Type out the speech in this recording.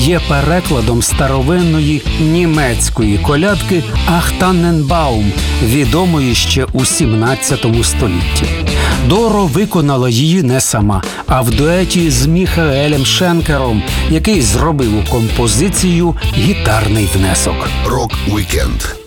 є перекладом старовинної німецької колядки «Ах Танненбаум», відомої ще у 17 столітті. Доро виконала її не сама, а в дуеті з Міхаелем Шенкером, який зробив у композицію гітарний внесок. Рок-вікенд